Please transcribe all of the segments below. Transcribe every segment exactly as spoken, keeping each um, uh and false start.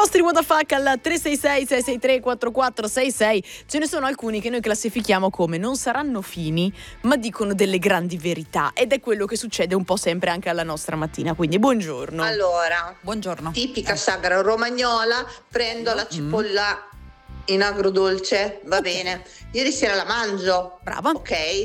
vostri what the fuck al tre sei sei sei sei tre quattro quattro sei sei. Ce ne sono alcuni che noi classifichiamo come non saranno fini, ma dicono delle grandi verità, ed è quello che succede un po' sempre anche alla nostra mattina. Quindi buongiorno. Allora, buongiorno. Tipica sagra romagnola, prendo la cipolla mm. in agrodolce, va okay. bene. Ieri sera la mangio. Brava. Ok.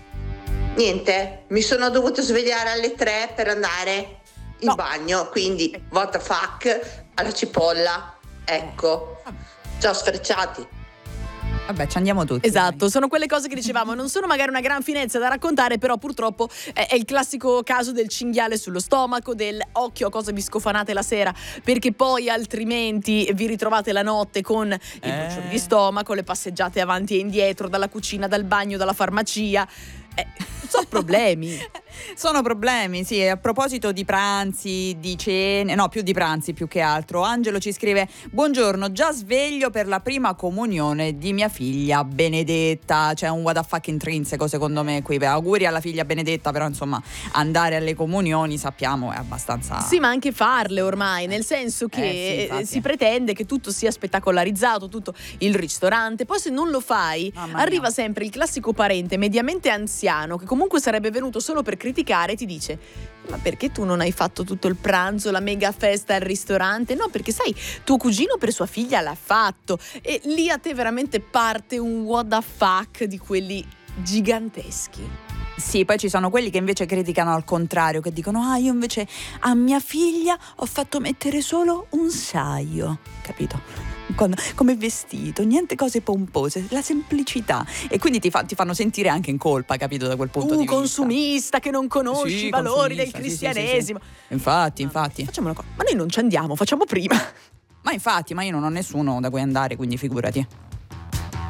Niente, mi sono dovuta svegliare alle tre per andare in no. bagno, quindi what the fuck alla cipolla, ecco, già sfrecciati. Vabbè, ci andiamo tutti. Esatto, dai. Sono quelle cose che dicevamo, non sono magari una gran finezza da raccontare, però purtroppo è, è il classico caso del cinghiale sullo stomaco, del occhio a cosa vi scofanate la sera, perché poi altrimenti vi ritrovate la notte con i eh. bruciori di stomaco, le passeggiate avanti e indietro, dalla cucina, dal bagno, dalla farmacia. Eh, sono problemi. Sono problemi, sì. A proposito di pranzi, di cene, no, più di pranzi più che altro. Angelo ci scrive: buongiorno, già sveglio per la prima comunione di mia figlia Benedetta. C'è un what the fuck intrinseco secondo me qui. Beh, auguri alla figlia Benedetta, però insomma andare alle comunioni sappiamo è abbastanza. Sì, ma anche farle ormai, nel senso che eh, sì, si pretende che tutto sia spettacolarizzato, tutto il ristorante. Poi se non lo fai, Mamma arriva mia. sempre il classico parente mediamente anziano che comunque sarebbe venuto solo per criticare e ti dice: ma perché tu non hai fatto tutto il pranzo, la mega festa al ristorante? No, perché sai, tuo cugino per sua figlia l'ha fatto, e lì a te veramente parte un what the fuck di quelli giganteschi. Sì, poi ci sono quelli che invece criticano al contrario, che dicono: ah, io invece a mia figlia ho fatto mettere solo un saio, capito? Quando, come vestito, niente cose pompose, la semplicità, e quindi ti, fa, ti fanno sentire anche in colpa, capito, da quel punto uh, di vista. Consumista che non conosci sì, i valori del sì, cristianesimo. Sì, sì, sì. Infatti, infatti. Facciamo una cosa, ma noi non ci andiamo, facciamo prima. Ma infatti, ma io non ho nessuno da cui andare, quindi figurati.